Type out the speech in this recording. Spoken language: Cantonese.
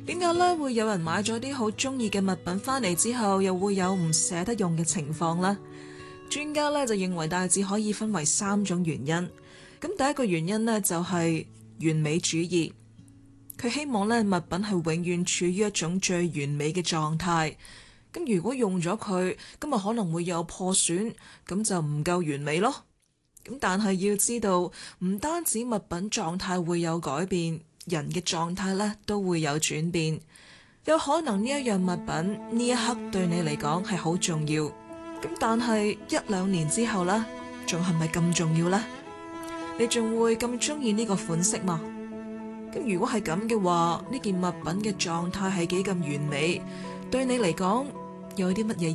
點解咧會有人買咗啲好中意嘅物品翻嚟之後，又會有唔捨得用嘅情況呢？專家咧就認為大致可以分為3種原因。咁第一個原因呢，就係完美主義，佢希望咧物品係永遠處於一種最完美嘅狀態。咁如果用咗佢，咁啊可能會有破損，咁就唔夠完美咯。咁但係要知道，唔單止物品狀態會有改變，人嘅狀態咧都會有轉變。有可能呢一樣物品呢一刻對你嚟講係好重要，咁但係1-2年之後呢，仲係咪咁重要呢？你仲會咁中意呢個款式嗎？咁如果係咁嘅話，呢件物品嘅狀態係幾咁完美，對你嚟講有啲乜嘢